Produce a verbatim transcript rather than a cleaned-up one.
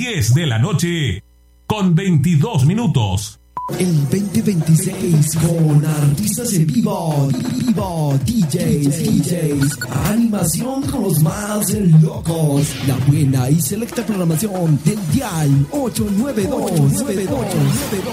diez de la noche con veintidós minutos. El veinte veintiséis con artistas en vivo, vivo, D Js, D Js, animación con los más locos, la buena y selecta programación del Dial ocho nueve dos nueve dos nueve dos.